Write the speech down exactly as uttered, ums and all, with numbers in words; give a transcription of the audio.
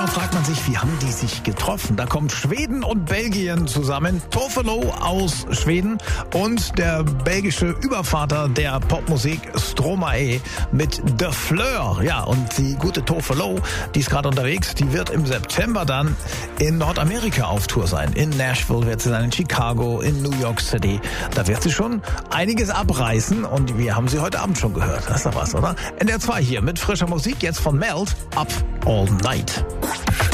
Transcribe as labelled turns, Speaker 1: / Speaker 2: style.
Speaker 1: fragt man sich, wie haben die sich getroffen? Da kommt Schweden und Belgien zusammen. Tofelo aus Schweden und der belgische Übervater der Popmusik Stromae mit The Fleur. Ja, und die gute Tofelo, die ist gerade unterwegs, die wird im September dann in Nordamerika auf Tour sein. In Nashville wird sie sein, in Chicago, in New York City. Da wird sie schon einiges abreißen und wir haben sie heute Abend schon gehört. Das ist doch was, oder? N D R zwei hier mit frischer Musik, jetzt von Melt, Up All Night.